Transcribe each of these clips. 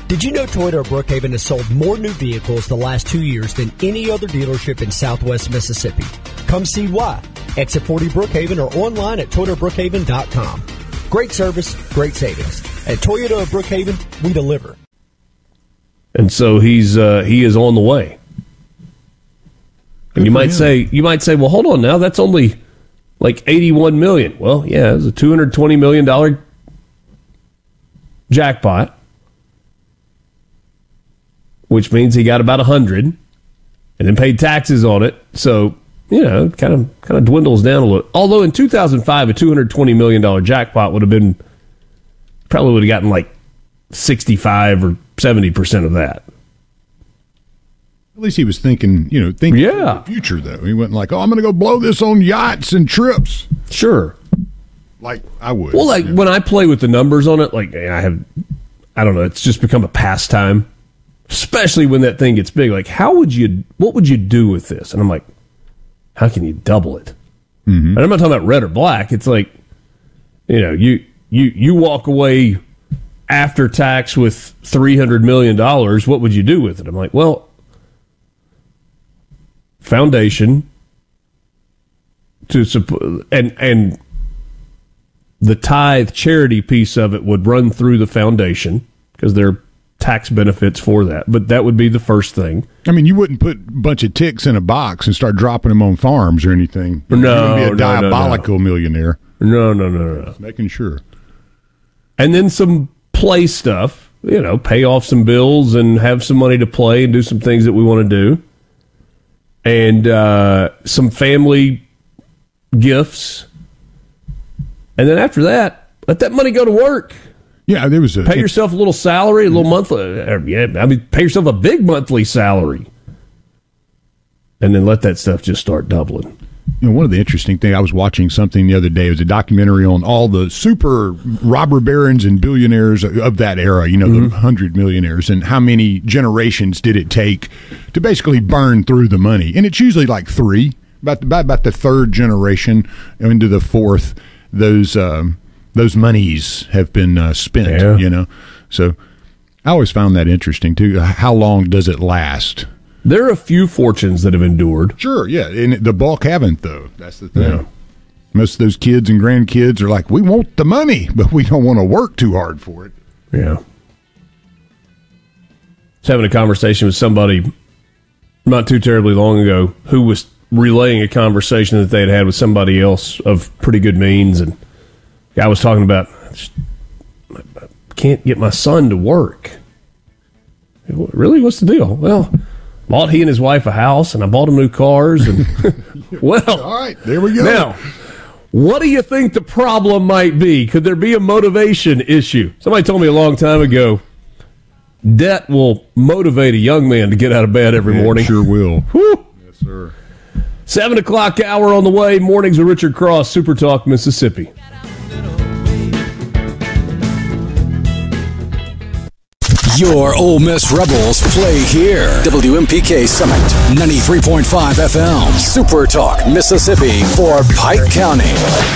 Did you know Toyota of Brookhaven has sold more new vehicles the last 2 years than any other dealership in Southwest Mississippi? Come see why. Exit 40 Brookhaven or online at ToyotaBrookhaven.com. Great service, great savings. At Toyota of Brookhaven, we deliver. And so he is on the way. And you might say, well, hold on now, that's only like $81 million. Well, yeah, it was a $220 million jackpot, which means he got about 100 and then paid taxes on it. So, kind of dwindles down a little. Although in 2005, a $220 million jackpot would have gotten like 65 or 70% of that. At least he was thinking of the future, though. He wasn't like, I'm going to go blow this on yachts and trips. Sure. Like I would. Well, when I play with the numbers on it, like I don't know, it's just become a pastime. Especially when that thing gets big. Like, what would you do with this? And I'm like, how can you double it? Mm-hmm. And I'm not talking about red or black. It's like, you walk away after tax with $300 million. What would you do with it? I'm like, well, foundation to support, and the tithe charity piece of it would run through the foundation because they're tax benefits for that, but that would be the first thing. I mean, you wouldn't put a bunch of ticks in a box and start dropping them on farms or anything. No, you wouldn't be a diabolical millionaire. No. Making sure. And then some play stuff, pay off some bills and have some money to play and do some things that we want to do. And some family gifts. And then after that, let that money go to work. Yeah, there was pay yourself a little salary, a little monthly. Pay yourself a big monthly salary, and then let that stuff just start doubling. One of the interesting things, I was watching something the other day. It was a documentary on all the super robber barons and billionaires of that era. The 100 millionaires, and how many generations did it take to basically burn through the money? And it's usually like three, about the third generation into the fourth. Those monies have been spent, So I always found that interesting, too. How long does it last? There are a few fortunes that have endured. Sure, yeah. And the bulk haven't, though. That's the thing. Yeah. Most of those kids and grandkids are like, we want the money, but we don't want to work too hard for it. Yeah. I was having a conversation with somebody not too terribly long ago who was relaying a conversation that they had with somebody else of pretty good means, and I was talking about, I can't get my son to work. Really? What's the deal? Well, bought he and his wife a house, and I bought them new cars. And well, all right, there we go. Now, what do you think the problem might be? Could there be a motivation issue? Somebody told me a long time ago, debt will motivate a young man to get out of bed every morning. Sure will. Whew. Yes, sir. 7 o'clock hour on the way. Mornings with Richard Cross, Super Talk, Mississippi. Your Ole Miss Rebels play here. WMPK Summit, 93.5 FM. Super Talk, Mississippi for Pike County.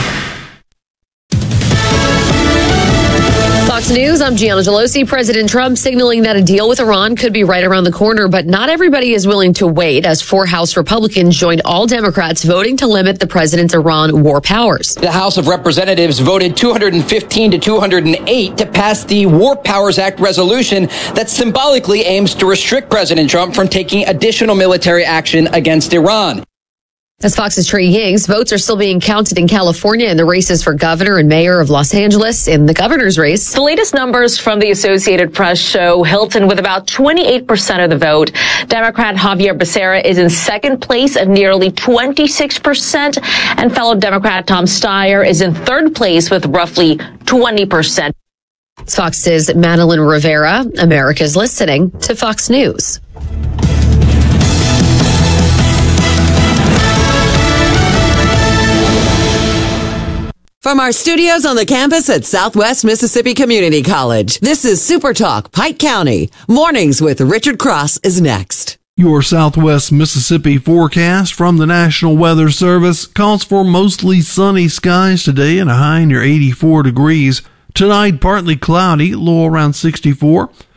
Fox News, I'm Gianna Gelosi. President Trump signaling that a deal with Iran could be right around the corner, but not everybody is willing to wait as 4 House Republicans joined all Democrats voting to limit the president's Iran war powers. The House of Representatives voted 215 to 208 to pass the War Powers Act resolution that symbolically aims to restrict President Trump from taking additional military action against Iran. As Fox's Trey Yings, votes are still being counted in California in the races for governor and mayor of Los Angeles. In the governor's race, the latest numbers from the Associated Press show Hilton with about 28% of the vote. Democrat Javier Becerra is in second place at nearly 26%, and fellow Democrat Tom Steyer is in third place with roughly 20%. Fox's Madeline Rivera. America's listening to Fox News. From our studios on the campus at Southwest Mississippi Community College, this is Super Talk, Pike County. Mornings with Richard Cross is next. Your Southwest Mississippi forecast from the National Weather Service calls for mostly sunny skies today and a high near 84 degrees. Tonight, partly cloudy, low around 64.